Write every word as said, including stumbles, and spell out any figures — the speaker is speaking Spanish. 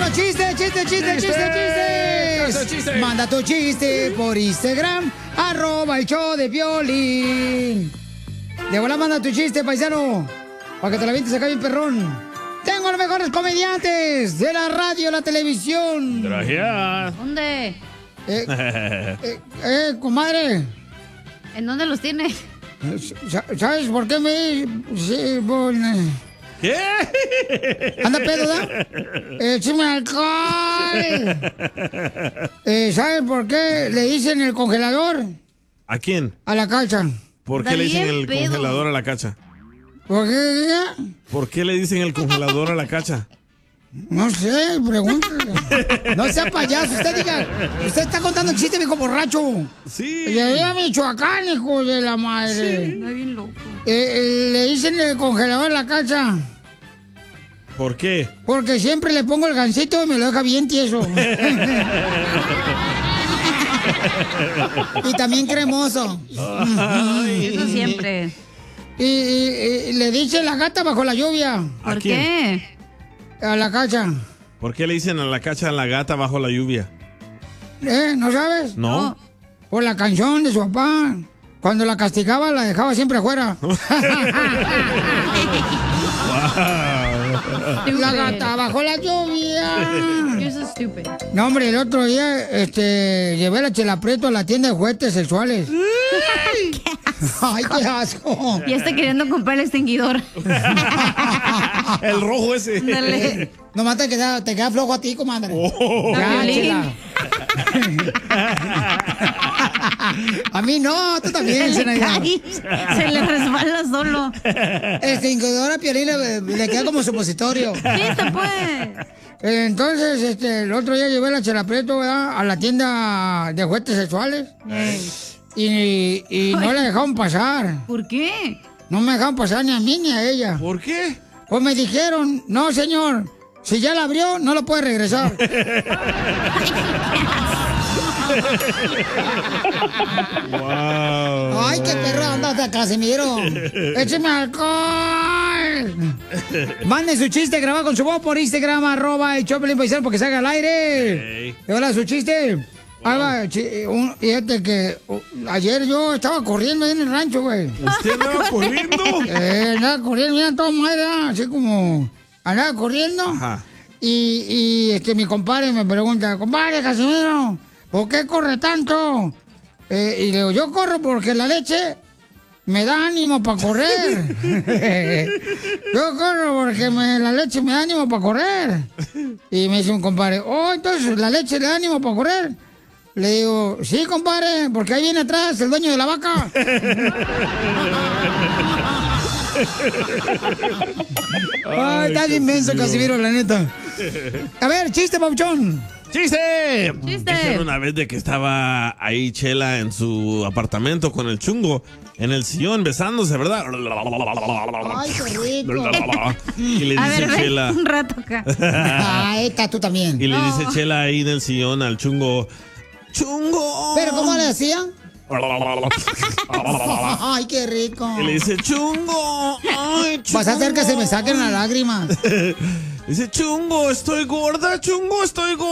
¡Paisanos, chiste, chiste, chiste, chiste, chiste! chiste. Manda tu chiste por Instagram, arroba el show de Piolín. De volada manda tu chiste, paisano, para que te la vientes acá bien perrón. Tengo los mejores comediantes de la radio y la televisión. Gracias. ¿Dónde? Eh, eh, eh, comadre. ¿En dónde los tiene? ¿Sabes por qué me...? Sí, bueno... ¿Qué? ¿Anda pedo, da? ¡Échame alcohol! Eh, ¿Sabes por qué le dicen el congelador? ¿A quién? A la cacha. ¿Por qué Está le dicen bien el pedo. congelador a la cacha? ¿Por qué? ¿Por qué le dicen el congelador a la cacha? No sé, pregúntale. No sea payaso, usted diga. Usted está contando chiste, viejo borracho. Sí. Llegué a Michoacán, hijo de la madre. Está bien loco. Eh, eh, le dicen el congelador a la cacha. ¿Por qué? Porque siempre le pongo el gansito y me lo deja bien tieso. Y también cremoso. Eso siempre. Y, y- y le dice la gata bajo la lluvia. ¿A ¿Por quién? qué? A la cacha. ¿Por qué le dicen a la cacha la gata bajo la lluvia? ¿Eh? ¿No sabes? ¿No? Por la canción de su papá. Cuando la castigaba, la dejaba siempre afuera. La gata bajo la lluvia. You're so stupid. No, hombre, el otro día este, llevé la Chela Prieto a la tienda de juguetes sexuales. ¡Ay, qué asco! Ya está queriendo comprar el extinguidor. El rojo ese. Dale. Nomás te queda, te queda flojo a ti, comadre. Oh. Ya, A Piolín. Chela. A mí no, tú también, Se le Zenaida. cae. Se le resbala solo. El extinguidor a Piolín le, le queda como supositorio. Sí, se puede. Entonces, este, el otro día llevé la Chela Prieto, ¿verdad?, a la tienda de juguetes sexuales. Y, y no la dejaron pasar. ¿Por qué? No me dejaron pasar ni a mí ni a ella. ¿Por qué? Pues me dijeron, no, señor, si ya la abrió, no lo puede regresar. Wow. Ay, qué perro anda hasta Casimiro. Écheme alcohol. Mande su chiste grabado con su voz por Instagram, arroba el Choplin Paisano, porque salga al aire. Hey. Y hola, su chiste. Ahí va, chi- un- fíjate que uh, ayer yo estaba corriendo ahí en el rancho, güey. ¿Usted andaba corriendo? Eh, andaba corriendo, mira, toda madre, así como andaba corriendo. Ajá. Y, y este, mi compadre me pregunta, compadre Casimiro, ¿por qué corre tanto? Eh, y le digo, yo corro porque la leche me da ánimo para correr. Yo corro porque me- la leche me da ánimo para correr. Y me dice un compadre, oh, entonces la leche le da ánimo para correr. Le digo, sí, compadre, porque ahí viene atrás el dueño de la vaca. Ay, está inmenso, Casimiro, la neta. A ver, chiste, Pauchón. ¡Chiste! Chiste. Dicen una vez de que estaba ahí Chela en su apartamento con el chungo en el sillón besándose, ¿verdad? Ay, qué rico. Y le A dice ver, ven Chela. un rato acá. Ay, está tú también. Y le dice Chela ahí en el sillón al chungo. ¡Chungo! ¿Pero cómo le hacían? Ay, qué rico. Y le dice, chungo. Ay, chungo. Vas a hacer que se me saquen las lágrimas. Dice, chungo, estoy gorda, chungo, estoy gorda.